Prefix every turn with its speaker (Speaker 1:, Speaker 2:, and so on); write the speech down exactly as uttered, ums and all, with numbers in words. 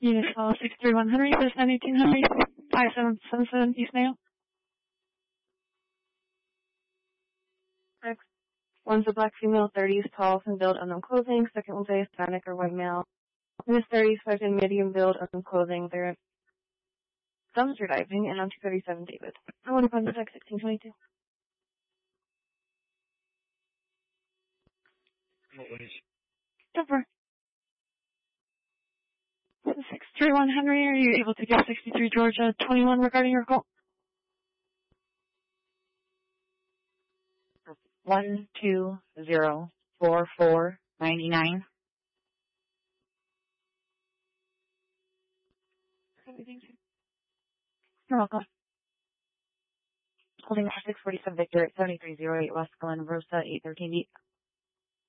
Speaker 1: Unit call six three one Henry, this nine eighteen Henry, five seven seven seven East Mayo.
Speaker 2: Next. One's a black female, thirties, tall, thin build, unknown clothing. Second one's a Hispanic or white male. In his thirties, five in medium build, unknown clothing. They're dumpster diving, and on two thirty-seven David. I want to find the text sixteen twenty-two.
Speaker 1: Jumper. six three one Henry, are you able to give sixty-three Georgia twenty-one regarding your call?
Speaker 3: One two zero four four ninety nine.
Speaker 1: You're welcome.
Speaker 3: Holding six forty-seven Victor at seventy-three oh eight West Glen Rosa eight thirteen Deep.